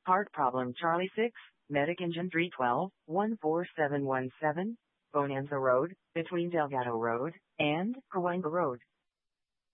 Part problem Charlie 6, Medic Engine 312, 14717, Bonanza Road, between Delgado Road and Cahuenga Road.